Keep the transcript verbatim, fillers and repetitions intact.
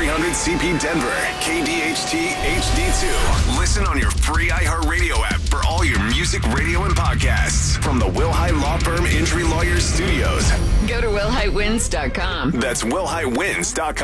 three hundred C P Denver, K D H T H D two. Listen on your free iHeartRadio app for all your music, radio, and podcasts from the Wilhite Law Firm Injury Lawyers Studios. Go to Wilhite Wins dot com. That's Wilhite Wins dot com.